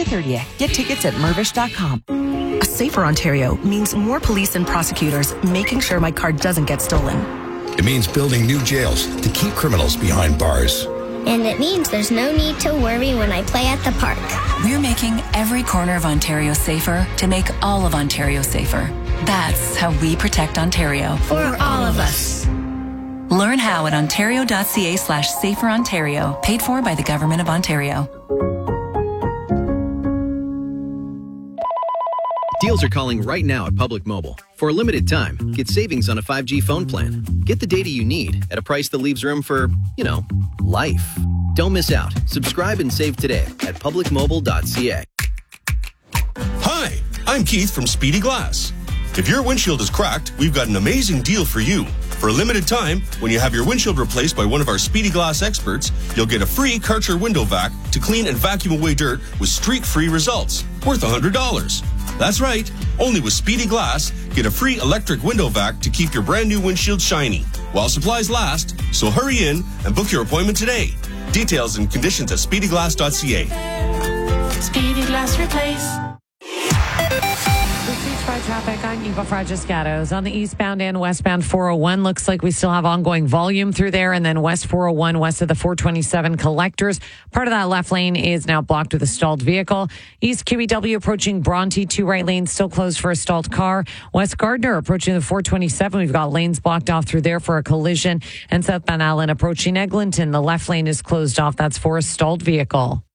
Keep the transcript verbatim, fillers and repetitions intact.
thirtieth. Get tickets at mervish dot com. A safer Ontario means more police and prosecutors making sure my car doesn't get stolen. It means building new jails to keep criminals behind bars. And it means there's no need to worry when I play at the park. We're making every corner of Ontario safer to make all of Ontario safer. That's how we protect Ontario. For all of us. Learn how at ontario.ca slash safer Ontario. Paid for by the Government of Ontario. Deals are calling right now at Public Mobile. For a limited time, get savings on a five G phone plan. Get the data you need at a price that leaves room for, you know, life. Don't miss out. Subscribe and save today at public mobile dot c a. Hi, I'm Keith from Speedy Glass. If your windshield is cracked, we've got an amazing deal for you. For a limited time, when you have your windshield replaced by one of our Speedy Glass experts, you'll get a free Karcher window vac to clean and vacuum away dirt with streak-free results, worth one hundred dollars. That's right. Only with Speedy Glass, get a free electric window vac to keep your brand new windshield shiny while supplies last. So hurry in and book your appointment today. Details and conditions at speedy glass dot c a. Speedy Glass Replace. By traffic, I'm Eva Fragiscatos. On the eastbound and westbound four oh one, looks like we still have ongoing volume through there. And then west four oh one, west of the four twenty-seven collectors. Part of that left lane is now blocked with a stalled vehicle. East Q E W approaching Bronte, two right lanes still closed for a stalled car. West Gardner approaching the four twenty-seven. We've got lanes blocked off through there for a collision. And southbound Allen approaching Eglinton. The left lane is closed off. That's for a stalled vehicle.